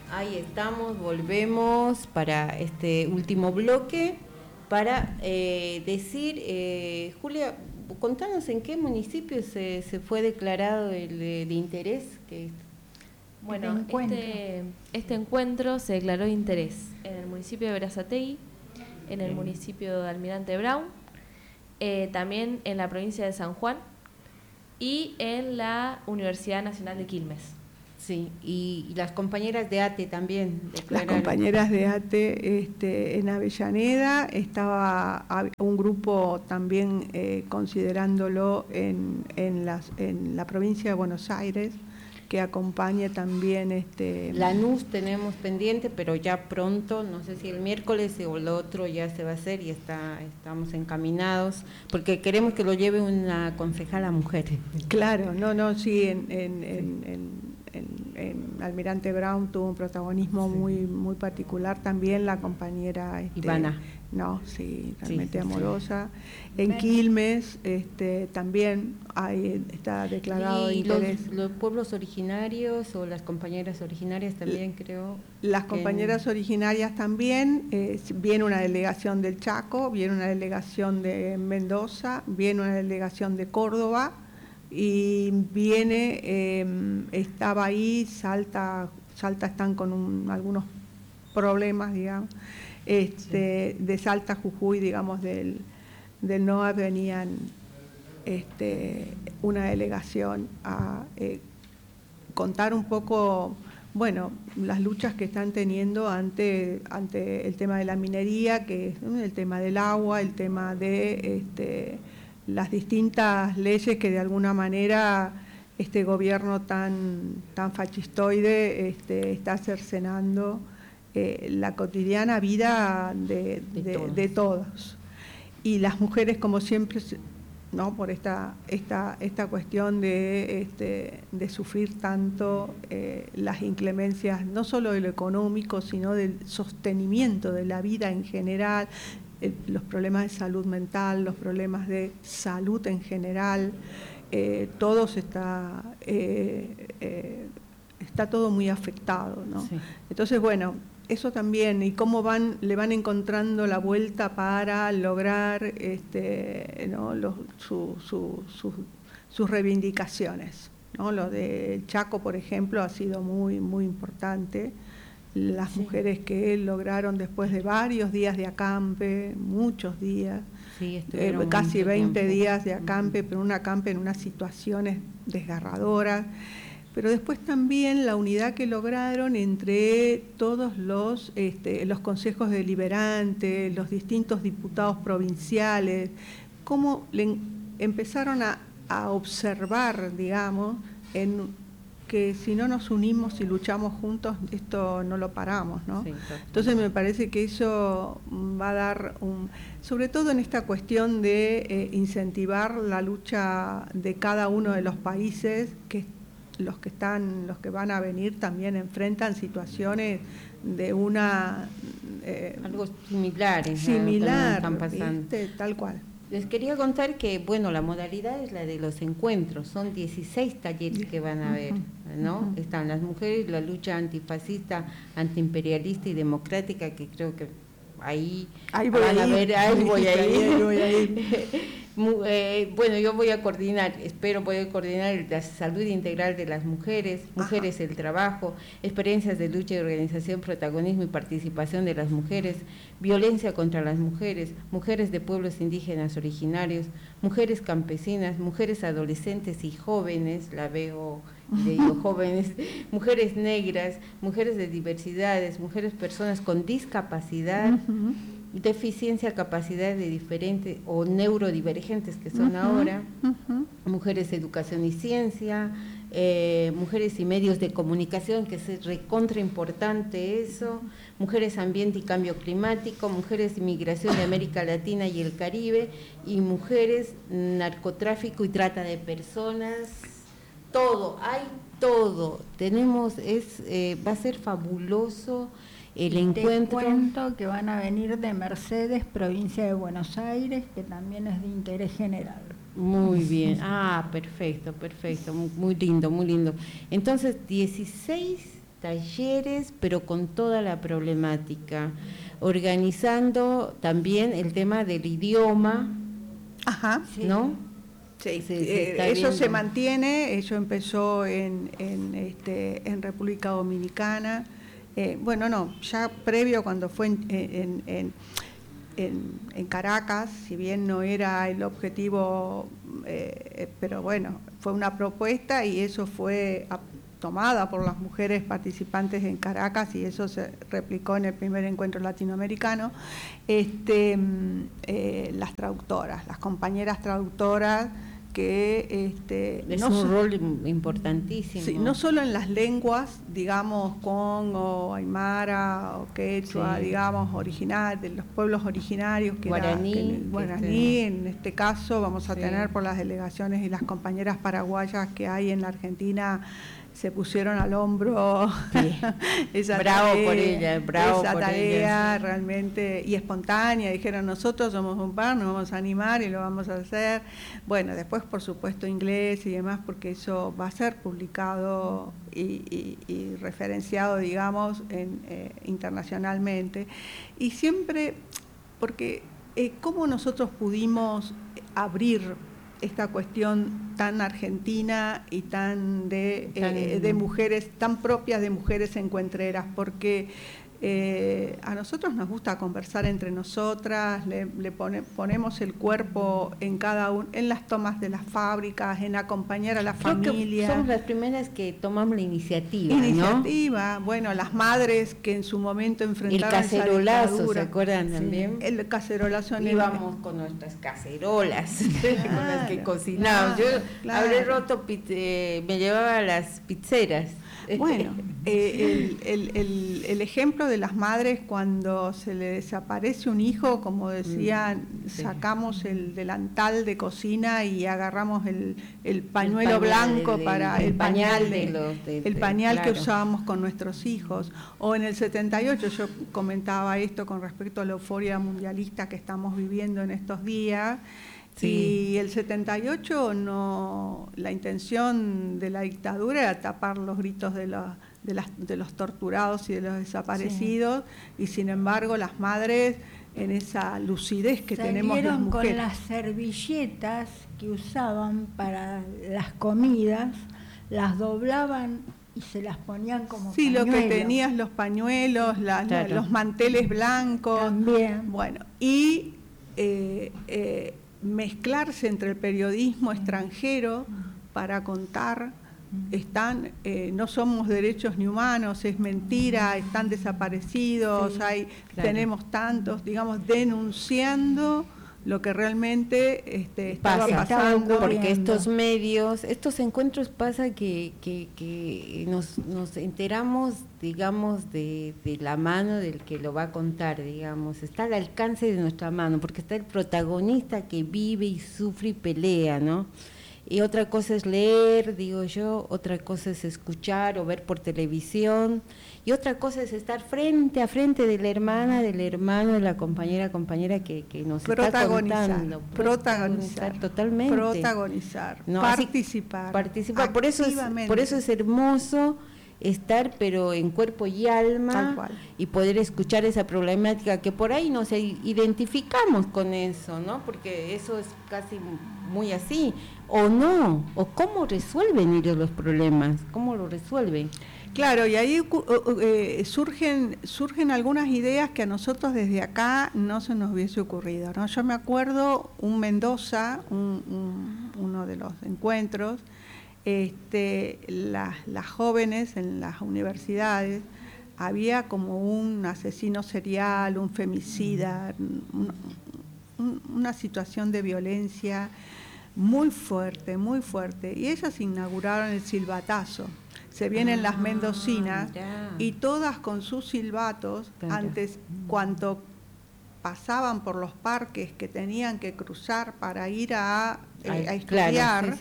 Ahí estamos, volvemos para este último bloque para decir, Julia, contanos en qué municipio se fue declarado el de interés. Bueno, este encuentro se declaró de interés en el municipio de Berazategui, en el municipio de Almirante Brown, también en la provincia de San Juan y en la Universidad Nacional de Quilmes. Sí, y las compañeras de ATE también declararon. Las compañeras de ATE en Avellaneda, estaba un grupo también considerándolo en la provincia de Buenos Aires, que acompaña también Lanús tenemos pendiente, pero ya pronto, no sé si el miércoles o el otro ya se va a hacer y estamos encaminados, porque queremos que lo lleve una concejala mujer. Claro, sí, en Almirante Brown tuvo un protagonismo muy particular, también la compañera Ivana. Realmente amorosa. En Quilmes también está declarado interés. Los pueblos originarios o las compañeras originarias también creo. Las compañeras originarias también, viene una delegación del Chaco, viene una delegación de Mendoza, viene una delegación de Córdoba, y estaba ahí, Salta están con algunos problemas, digamos, de Salta, Jujuy, digamos, del NOA venían una delegación a contar un poco, bueno, las luchas que están teniendo ante el tema de la minería, que es el tema del agua, el tema de las distintas leyes que de alguna manera este gobierno tan fascistoide está cercenando la cotidiana vida de todos. Y las mujeres, como siempre, ¿no? Por esta cuestión de sufrir tanto las inclemencias, no solo de lo económico, sino del sostenimiento de la vida en general, los problemas de salud mental, los problemas de salud en general, todos está todo muy afectado, ¿no? Sí. Entonces, bueno, eso también, y cómo le van encontrando la vuelta para lograr ¿no? sus reivindicaciones, ¿no? Lo del Chaco, por ejemplo, ha sido muy importante. Las mujeres que lograron, después de varios días de acampe, muchos días, casi 20 días de acampe, pero un acampe en unas situaciones desgarradoras, pero después también la unidad que lograron entre todos los consejos deliberantes, los distintos diputados provinciales, cómo empezaron a observar, digamos, que si no nos unimos y luchamos juntos, esto no lo paramos, ¿no? Sí, entonces me parece que eso va a dar sobre todo en esta cuestión de incentivar la lucha de cada uno de los países, que los que van a venir también enfrentan situaciones de algo similar, están pasando. Tal cual. Les quería contar que, bueno, la modalidad es la de los encuentros, son 16 talleres que van a haber, ¿no? Están las mujeres, la lucha antifascista, antiimperialista y democrática, que creo que ahí voy a ir. Bueno, yo voy a coordinar, voy a coordinar la salud integral de las mujeres, mujeres el trabajo, experiencias de lucha y organización, protagonismo y participación de las mujeres, violencia contra las mujeres, mujeres de pueblos indígenas originarios, mujeres campesinas, mujeres adolescentes y jóvenes, jóvenes, mujeres negras, mujeres de diversidades, mujeres personas con discapacidad, deficiencia, capacidad de diferentes o neurodivergentes que son ahora, mujeres, educación y ciencia, mujeres y medios de comunicación, que es recontra importante eso, mujeres, ambiente y cambio climático, mujeres, inmigración de América Latina y el Caribe, y mujeres, narcotráfico y trata de personas, todo, hay todo, va a ser fabuloso. El encuentro. Te cuento que van a venir de Mercedes, provincia de Buenos Aires, que también es de interés general. Muy bien, perfecto, muy lindo. Entonces, 16 talleres, pero con toda la problemática, organizando también el tema del idioma, Ajá. ¿no? Sí, se eso se viendo. mantiene, eso empezó en República Dominicana. Bueno, no, ya previo cuando fue en Caracas, si bien no era el objetivo, pero bueno, fue una propuesta y eso fue tomada por las mujeres participantes en Caracas y eso se replicó en el primer encuentro latinoamericano. Las traductoras, las compañeras traductoras, que es un rol importantísimo. Sí, no solo en las lenguas, digamos, Congo, Aymara o Quechua, digamos, de los pueblos originarios, que guaraní, en este caso vamos a tener por las delegaciones y las compañeras paraguayas que hay en la Argentina, se pusieron al hombro esa tarea realmente y espontánea, dijeron nosotros somos un par, nos vamos a animar y lo vamos a hacer. Bueno, después por supuesto inglés y demás, porque eso va a ser publicado y referenciado, digamos, internacionalmente. Y siempre, porque cómo nosotros pudimos abrir esta cuestión tan argentina y tan de mujeres, tan propias de mujeres encuentreras, porque a nosotros nos gusta conversar entre nosotras, ponemos el cuerpo en en las tomas de las fábricas, en acompañar a la familia. Somos las primeras que tomamos la iniciativa, ¿no? Bueno, las madres que en su momento enfrentaron el cacerolazo, ¿se acuerdan también? El cacerolazo. Íbamos con nuestras cacerolas, con las que cocinábamos. Yo habré roto, me llevaba a las pizzeras. Bueno, el ejemplo de las madres cuando se le desaparece un hijo, como decían, sacamos el delantal de cocina y agarramos el pañuelo blanco para el pañal que usábamos con nuestros hijos. O en el 78, yo comentaba esto con respecto a la euforia mundialista que estamos viviendo en estos días. Sí. Y el 78 la intención de la dictadura era tapar los gritos de los torturados y de los desaparecidos, y sin embargo las madres, en esa lucidez que tenemos las mujeres, con las servilletas que usaban para las comidas, las doblaban y se las ponían como pañuelos. Lo que tenías, los pañuelos, los manteles blancos. También. Bueno, y mezclarse entre el periodismo extranjero para contar, no somos derechos ni humanos, es mentira, están desaparecidos, tenemos tantos, digamos, denunciando lo que realmente estaba pasando. Porque estos medios, estos encuentros pasa que nos enteramos, digamos, de la mano del que lo va a contar, digamos, está al alcance de nuestra mano, porque está el protagonista que vive y sufre y pelea, ¿no? Y otra cosa es leer, digo yo, otra cosa es escuchar o ver por televisión, y otra cosa es estar frente a frente de la hermana, del hermano, de la compañera que nos está contando. Protagonizar totalmente. Protagonizar, ¿no? Participar. Por eso es hermoso estar, pero en cuerpo y alma, y poder escuchar esa problemática que por ahí nos identificamos con eso, ¿no? Porque eso es casi muy así, o no, o cómo resuelven ellos los problemas, cómo lo resuelven. Claro, y ahí surgen algunas ideas que a nosotros desde acá no se nos hubiese ocurrido, ¿no? Yo me acuerdo un Mendoza, uno de los encuentros, las jóvenes en las universidades, había como un asesino serial, un femicida, una situación de violencia muy fuerte, y ellas inauguraron el silbatazo. Se vienen las mendocinas y todas con sus silbatos, antes cuando pasaban por los parques que tenían que cruzar para ir a estudiar,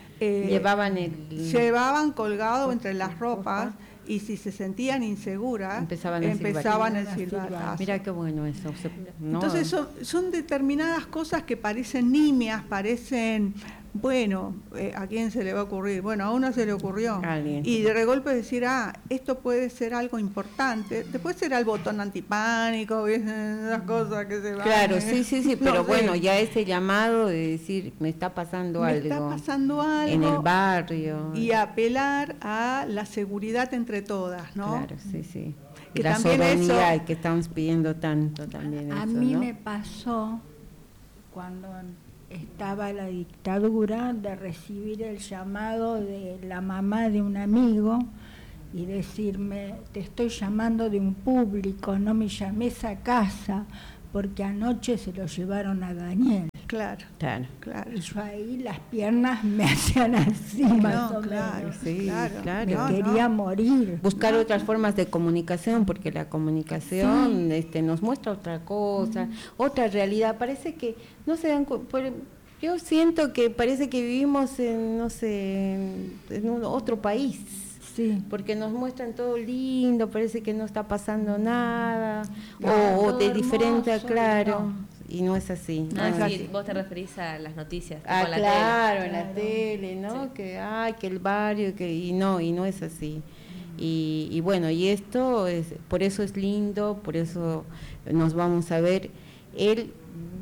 llevaban colgado entre las ropas, y si se sentían inseguras, empezaban el silbatazo. Mira qué bueno eso. ¿No? Entonces son determinadas cosas que parecen nimias, parecen bueno, ¿a quién se le va a ocurrir? Bueno, a uno se le ocurrió. Alguien. Y de golpe decir, esto puede ser algo importante. Después será el botón antipánico, esas cosas que se van. Claro, sí, pero no, bueno, ya ese llamado de decir, me está pasando algo. Me está pasando algo. En el barrio. Y apelar a la seguridad entre todas, ¿no? Claro, sí. Que la también sororidad eso, que estamos pidiendo tanto también. A eso, mí ¿no? me pasó cuando estaba la dictadura de recibir el llamado de la mamá de un amigo y decirme, te estoy llamando de un público, no me llames a casa, porque anoche se lo llevaron a Daniel. Claro. Y yo ahí las piernas me hacían así, más o menos. Sí, claro. Me quería morir. Buscar otras formas de comunicación, porque la comunicación nos muestra otra cosa, otra realidad. Parece que no se dan yo siento que parece que vivimos en, no sé, en otro país. Sí. Porque nos muestran todo lindo, parece que no está pasando nada, o de hermoso, diferente, claro. no. Y no es así. No, es así. Vos te referís a las noticias, tipo la claro, tele. en la tele, ¿no? Sí. Que el barrio, y no es así. Y bueno, y esto por eso es lindo, por eso nos vamos a ver el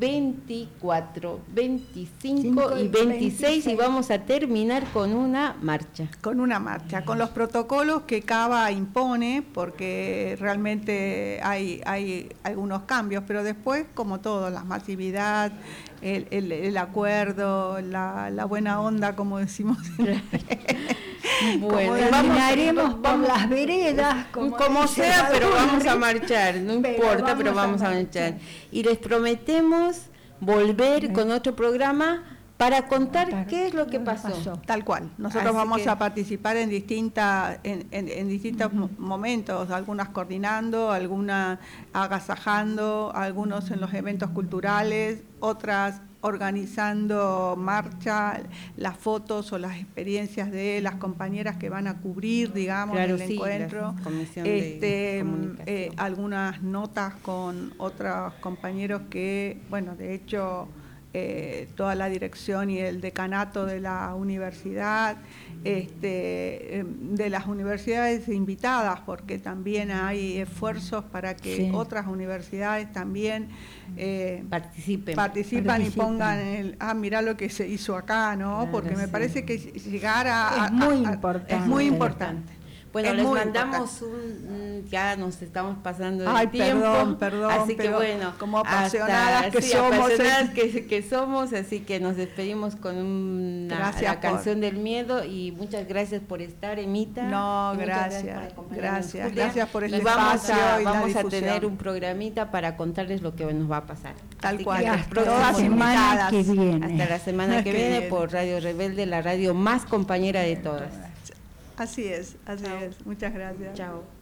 24, 25 y 26 y vamos a terminar con una marcha. Con los protocolos que Cava impone, porque realmente hay algunos cambios, pero después, como todo, la masividad, el acuerdo, la buena onda, como decimos. Bueno, caminaremos por las veredas, como sea, pero vamos a marchar, no importa, pero vamos a marchar. Y les prometemos volver con otro programa para contar qué es lo que pasó. Tal cual. Nosotros vamos a participar en distintos momentos, algunas coordinando, algunas agasajando, algunos en los eventos culturales, otras organizando marcha, las fotos o las experiencias de las compañeras que van a cubrir, digamos, el encuentro, algunas notas con otros compañeros que, bueno, de hecho, toda la dirección y el decanato de la universidad, de las universidades invitadas, porque también hay esfuerzos para que otras universidades también participan y pongan mirá lo que se hizo acá, ¿no? Claro, porque me parece que llegar es muy importante. Bueno, les mandamos ya nos estamos pasando del tiempo. Perdón, así que bueno, como apasionadas que somos, así que nos despedimos con la canción del miedo y muchas gracias por estar, Emita. No, gracias por el espacio y vamos a tener un programita para contarles lo que nos va a pasar. Tal cual. Hasta la semana que viene. Hasta la semana que viene por Radio Rebelde, la radio más compañera de todas. Así es. Muchas gracias. Chao.